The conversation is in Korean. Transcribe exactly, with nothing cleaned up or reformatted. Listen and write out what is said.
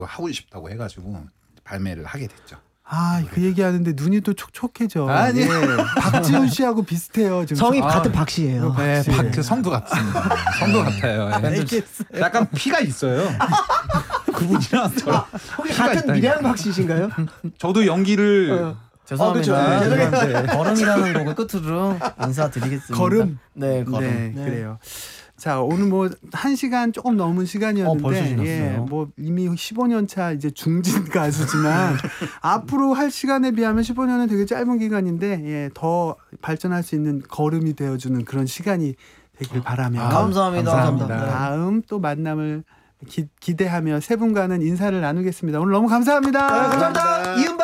하고 싶다고 해가지고 발매를 하게 됐죠. 아, 그 얘기하는데 눈이 또 촉촉해져. 아니. 예. 박지훈 씨하고 비슷해요. 지금. 성이 아, 같은 박 씨예요. 네, 박씨. 박, 그 성도 같습니다. 성도 같아요. 예. 약간 피가 있어요. 그분이랑 저랑 혹시 피가 같은 있다니까. 미량 박 씨신가요? 저도 연기를 어. 죄송합니다. 아, 그쵸. 죄송한데 걸음이라는 곡을 끝으로 인사드리겠습니다. 걸음? 네, 걸음. 네, 네. 그래요. 자, 오늘 뭐 한 시간 조금 넘은 시간이었는데, 어, 벌써 지났어요. 예, 뭐 이미 십오 년 차 이제 중진 가수지만 앞으로 할 시간에 비하면 십오 년은 되게 짧은 기간인데, 예, 더 발전할 수 있는 걸음이 되어주는 그런 시간이 되길 바라며. 아, 감사합니다. 감사합니다. 네. 다음 또 만남을 기, 기대하며 세 분과는 인사를 나누겠습니다. 오늘 너무 감사합니다. 아, 감사합니다. 이은박